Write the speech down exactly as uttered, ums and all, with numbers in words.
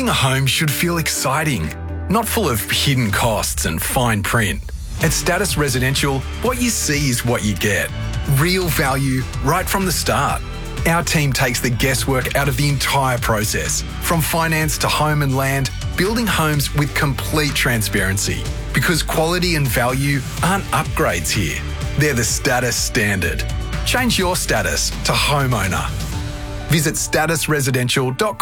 Building a home should feel exciting, not full of hidden costs and fine print. At Status Residential, what you see is what you get. Real value right from the start. Our team takes the guesswork out of the entire process, from finance to home and land, building homes with complete transparency. Because quality and value aren't upgrades here, they're the status standard. Change your status to homeowner. Visit status residential dot com.